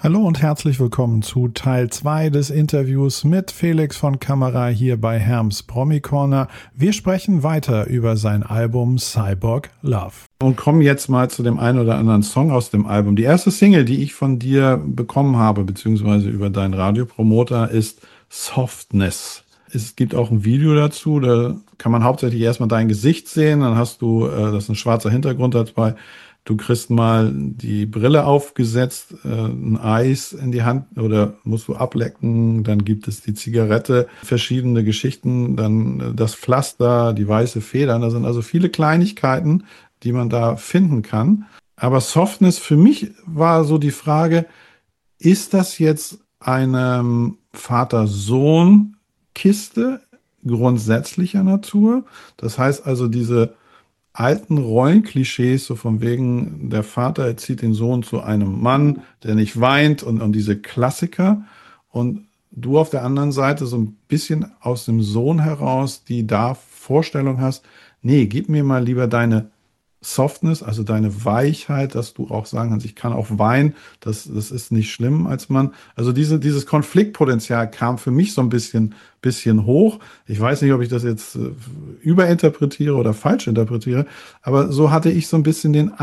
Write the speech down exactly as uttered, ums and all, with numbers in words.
Hallo und herzlich willkommen zu Teil zwei des Interviews mit Felix von Kamera hier bei Herms Promi Corner. Wir sprechen weiter über sein Album Cyborg Love. Und kommen jetzt mal zu dem einen oder anderen Song aus dem Album. Die erste Single, die ich von dir bekommen habe, beziehungsweise über deinen Radiopromoter, ist Softness. Es gibt auch ein Video dazu, da kann man hauptsächlich erstmal dein Gesicht sehen, dann hast du, äh, das ist ein schwarzer Hintergrund dabei, du kriegst mal die Brille aufgesetzt, äh, ein Eis in die Hand oder musst du ablecken, dann gibt es die Zigarette, verschiedene Geschichten, dann äh, das Pflaster, die weiße Federn, da sind also viele Kleinigkeiten, die man da finden kann. Aber Softness für mich war so die Frage, ist das jetzt eine Vater-Sohn-Kiste grundsätzlicher Natur? Das heißt also, diese alten Rollenklischees, so von wegen, der Vater erzieht den Sohn zu einem Mann, der nicht weint und, und diese Klassiker. Und du auf der anderen Seite so ein bisschen aus dem Sohn heraus, die da Vorstellung hast, nee, gib mir mal lieber deine Softness, also deine Weichheit, dass du auch sagen kannst, ich kann auch weinen, das, das ist nicht schlimm als Mann. Also diese, dieses Konfliktpotenzial kam für mich so ein bisschen, bisschen hoch. Ich weiß nicht, ob ich das jetzt äh, überinterpretiere oder falsch interpretiere, aber so hatte ich so ein bisschen den